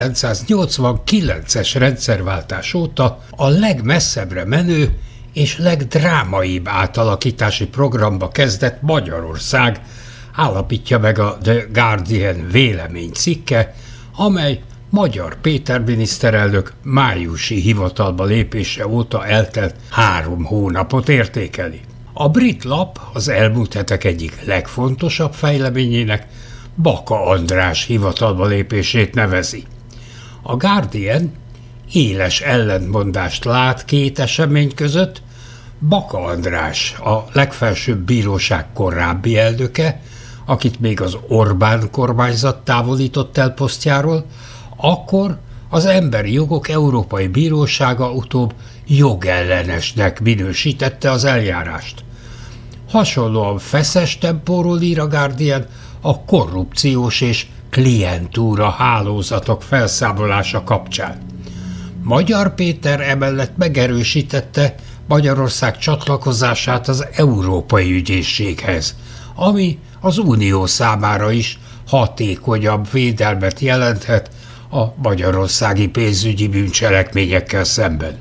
1989-es rendszerváltás óta a legmesszebbre menő és legdrámaibb átalakítási programba kezdett Magyarország, állapítja meg a The Guardian véleménycikke, amely Magyar Péter miniszterelnök májusi hivatalba lépése óta eltelt 3 hónapot értékeli. A brit lap az elmúlt hetek egyik legfontosabb fejleményének Baka András hivatalba lépését nevezi. A Guardian éles ellentmondást lát két esemény között. Baka András, a legfelsőbb bíróság korábbi elnöke, akit még az Orbán kormányzat távolított el posztjáról, akkor az Emberi Jogok Európai Bírósága utóbb jogellenesnek minősítette az eljárást. Hasonlóan feszes tempóról ír a Guardian a korrupciós és klientúra hálózatok felszámolása kapcsán. Magyar Péter emellett megerősítette Magyarország csatlakozását az Európai Ügyészséghez, ami az Unió számára is hatékonyabb védelmet jelenthet a magyarországi pénzügyi bűncselekményekkel szemben.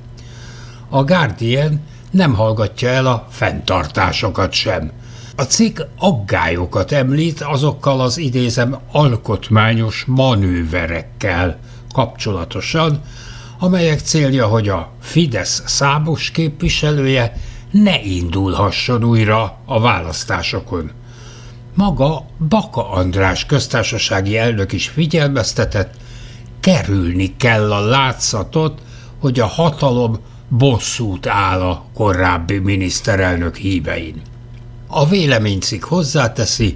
A Guardian nem hallgatja el a fenntartásokat sem. A cikk aggályokat említ azokkal az idézem alkotmányos manőverekkel kapcsolatosan, amelyek célja, hogy a Fidesz számos képviselője ne indulhasson újra a választásokon. Maga Baka András köztársasági elnök is figyelmeztetett, kerülni kell a látszatot, hogy a hatalom bosszút áll a korábbi miniszterelnök hívein. A véleménycikk hozzáteszi,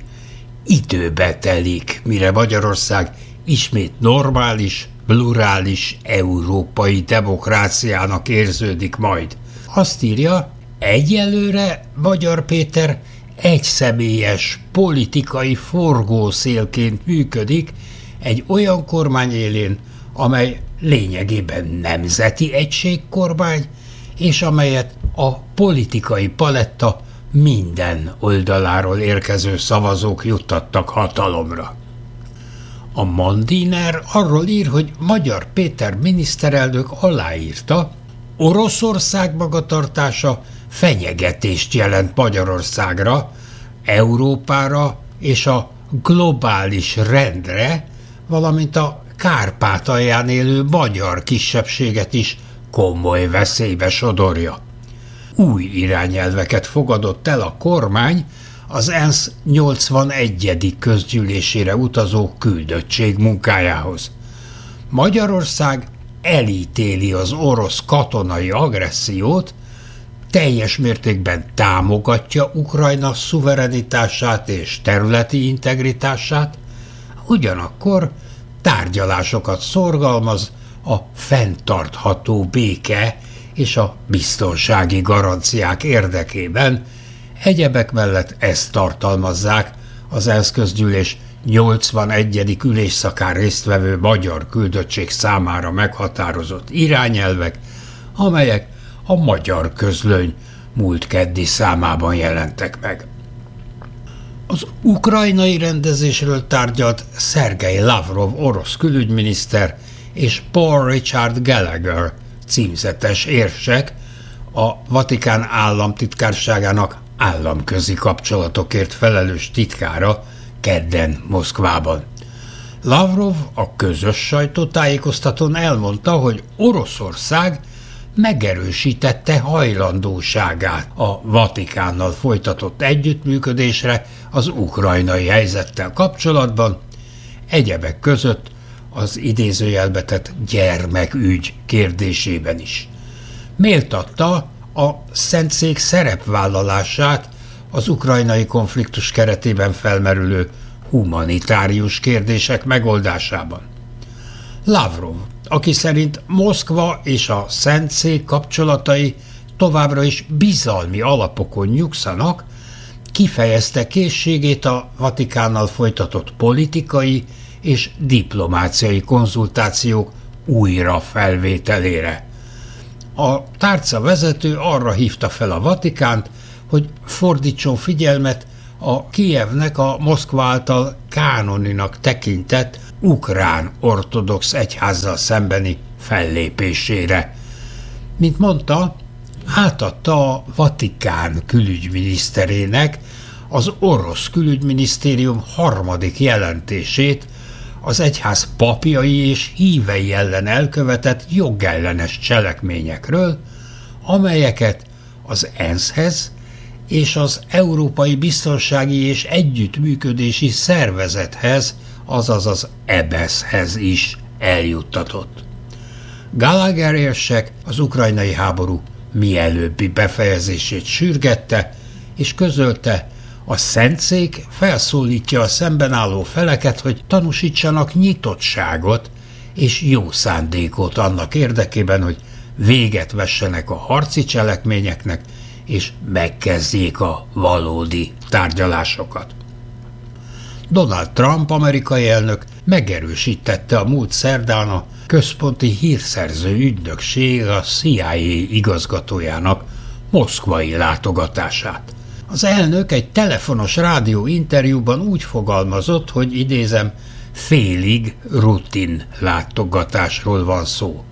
időbe telik, mire Magyarország ismét normális, plurális európai demokráciának érződik majd. Azt írja, egyelőre Magyar Péter egyszemélyes politikai forgószélként működik egy olyan kormány élén, amely lényegében nemzeti egységkormány, és amelyet a politikai paletta minden oldaláról érkező szavazók juttattak hatalomra. A Mandiner arról ír, hogy Magyar Péter miniszterelnök aláírta, Oroszország magatartása fenyegetést jelent Magyarországra, Európára és a globális rendre, valamint a Kárpátalján élő magyar kisebbséget is komoly veszélybe sodorja. Új irányelveket fogadott el a kormány az ENSZ 81. közgyűlésére utazó küldöttség munkájához. Magyarország elítéli az orosz katonai agressziót, teljes mértékben támogatja Ukrajna szuverenitását és területi integritását, ugyanakkor tárgyalásokat szorgalmaz a fenntartható béke és a biztonsági garanciák érdekében, egyebek mellett ezt tartalmazzák az ENSZ közgyűlés 81. ülésszakán résztvevő magyar küldöttség számára meghatározott irányelvek, amelyek a Magyar Közlöny múlt keddi számában jelentek meg. Az ukrajnai rendezésről tárgyalt Szergej Lavrov orosz külügyminiszter és Paul Richard Gallagher címzetes érsek, a Vatikán államtitkárságának államközi kapcsolatokért felelős titkára kedden Moszkvában. Lavrov a közös sajtótájékoztatón elmondta, hogy Oroszország megerősítette hajlandóságát a Vatikánnal folytatott együttműködésre az ukrajnai helyzettel kapcsolatban, egyebek között az idézőjelbe tett gyermekügy kérdésében is. Méltatta a Szentszék szerepvállalását az ukrajnai konfliktus keretében felmerülő humanitárius kérdések megoldásában. Lavrov, aki szerint Moszkva és a Szentszék kapcsolatai továbbra is bizalmi alapokon nyugszanak, kifejezte készségét a Vatikánnal folytatott politikai és diplomáciai konzultációk újra felvételére. A tárca vezető arra hívta fel a Vatikánt, hogy fordítson figyelmet a Kijevnek a Moszkva által kánoninak tekintett ukrán ortodox egyházzal szembeni fellépésére. Mint mondta, átadta a Vatikán külügyminiszterének az orosz külügyminisztérium harmadik jelentését az egyház papjai és hívei ellen elkövetett jogellenes cselekményekről, amelyeket az ENSZ-hez és az Európai Biztonsági és Együttműködési Szervezethez, azaz az EBESZ-hez is eljuttatott. Gallagher érsek az ukrajnai háború mielőbbi befejezését sürgette, és közölte, a Szentszék felszólítja a szemben álló feleket, hogy tanúsítsanak nyitottságot és jó szándékot annak érdekében, hogy véget vessenek a harci cselekményeknek, és megkezdjék a valódi tárgyalásokat. Donald Trump amerikai elnök megerősítette a múlt szerdán a központi hírszerző ügynökség, a CIA igazgatójának moszkvai látogatását. Az elnök egy telefonos rádió interjúban úgy fogalmazott, hogy idézem, félig rutin látogatásról van szó.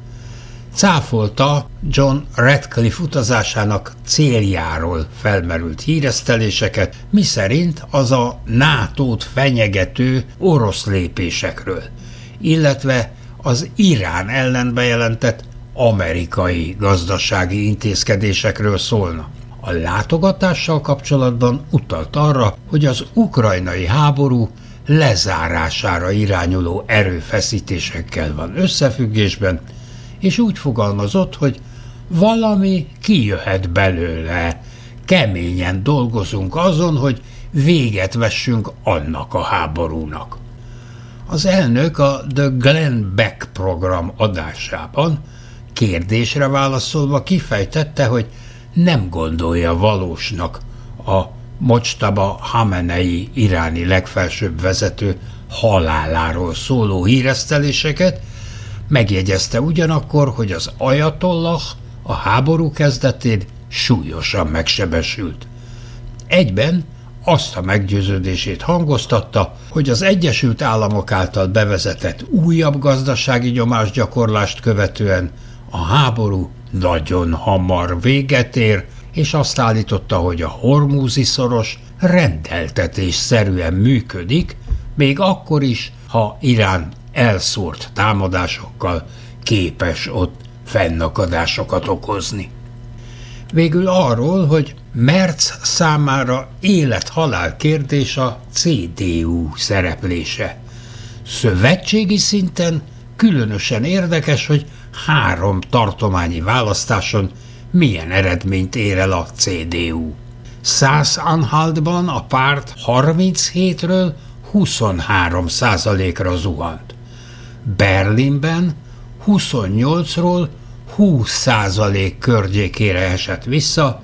Cáfolta John Ratcliffe utazásának céljáról felmerült híreszteléseket, miszerint az a NATO-t fenyegető orosz lépésekről, illetve az Irán ellen bejelentett amerikai gazdasági intézkedésekről szólna. A látogatással kapcsolatban utalt arra, hogy az ukrajnai háború lezárására irányuló erőfeszítésekkel van összefüggésben, és úgy fogalmazott, hogy valami kijöhet belőle, keményen dolgozunk azon, hogy véget vessünk annak a háborúnak. Az elnök a The Glenn Beck program adásában kérdésre válaszolva kifejtette, hogy nem gondolja valósnak a Mojtaba Hamenei iráni legfelsőbb vezető haláláról szóló híreszteléseket, megjegyezte ugyanakkor, hogy az ajatollah a háború kezdetén súlyosan megsebesült. Egyben azt a meggyőződését hangoztatta, hogy az Egyesült Államok által bevezetett újabb gazdasági nyomásgyakorlást követően a háború nagyon hamar véget ér, és azt állította, hogy a Hormúzi szoros rendeltetésszerűen működik, még akkor is, ha Irán elszórt támadásokkal képes ott fennakadásokat okozni. Végül arról, hogy Merz számára élet-halál kérdés a CDU szereplése. Szövetségi szinten különösen érdekes, hogy 3 tartományi választáson milyen eredményt ér el a CDU. Szász-Anhaltban a párt 37-ről 23%-ra zuhant. Berlinben 28-ról 20% környékére esett vissza,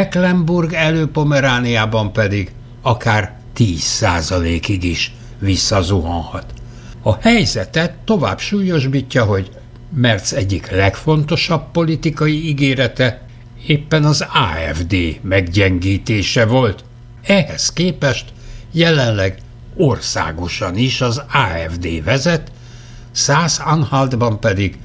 Mecklenburg-Előpomerániában pedig akár 10%-ig is visszazuhanhat. A helyzetet tovább súlyosbítja, hogy Merz egyik legfontosabb politikai ígérete éppen az AfD meggyengítése volt. Ehhez képest jelenleg országosan is az AfD vezet, Szász-Anhaltban pedig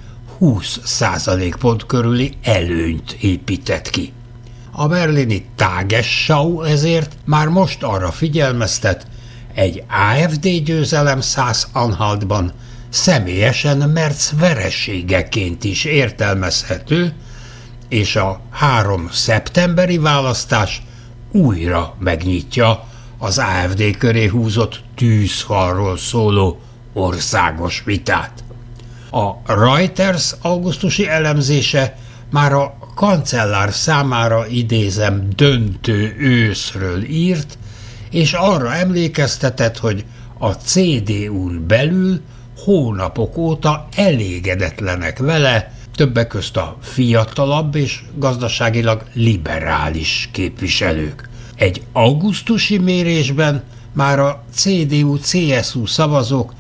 20% körüli előnyt épített ki. A berlini Tagesschau ezért már most arra figyelmeztet, egy AfD győzelem Szász-Anhaltban személyesen Merz vereségeként is értelmezhető, és a 3 szeptemberi választás újra megnyitja az AfD köré húzott tűzfalról szóló országos vitát. A Reuters augusztusi elemzése már a kancellár számára idézem döntő őszről írt, és arra emlékeztetett, hogy a CDU-n belül hónapok óta elégedetlenek vele, többek közt a fiatalabb és gazdaságilag liberális képviselők. Egy augusztusi mérésben már a CDU-CSU szavazók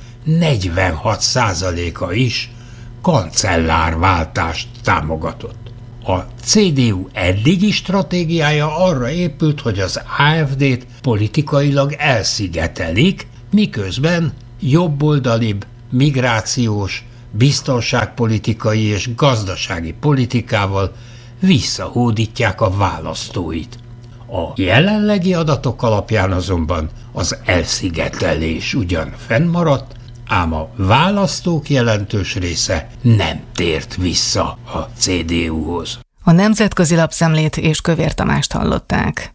46%-a is kancellárváltást támogatott. A CDU eddigi stratégiája arra épült, hogy az AfD-t politikailag elszigetelik, miközben jobboldalibb, migrációs, biztonságpolitikai és gazdasági politikával visszahódítják a választóit. A jelenlegi adatok alapján azonban az elszigetelés ugyan fennmaradt, ám a választók jelentős része nem tért vissza a CDU-hoz. A Nemzetközi Lapszemlét és Kövér Tamást hallották.